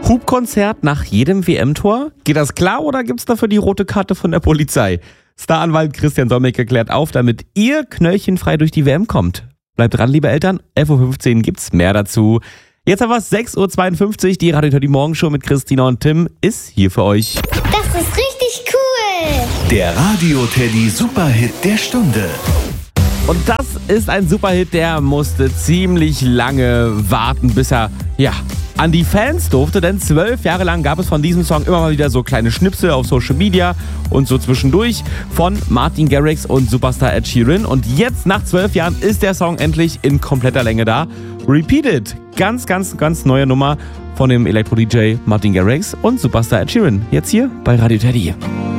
Hupkonzert nach jedem WM-Tor? Geht das klar oder gibt's dafür die rote Karte von der Polizei? Staranwalt Christian Solmecke klärt auf, damit ihr knöllchenfrei durch die WM kommt. Bleibt dran, liebe Eltern, 11.15 Uhr gibt's mehr dazu. Jetzt haben wir es 6.52 Uhr, die Radio Teddy Morgenshow mit Christina und Tim ist hier für euch. Das ist richtig cool. Der Radio Teddy Superhit der Stunde. Und das ist ein Superhit, der musste ziemlich lange warten, bis er, an die Fans durfte, denn 12 Jahre lang gab es von diesem Song immer mal wieder so kleine Schnipsel auf Social Media und so zwischendurch von Martin Garrix und Superstar Ed Sheeran. Und jetzt, nach 12 Jahren, ist der Song endlich in kompletter Länge da. Repeat It, ganz neue Nummer von dem Elektro-DJ Martin Garrix und Superstar Ed Sheeran. Jetzt hier bei Radio Teddy.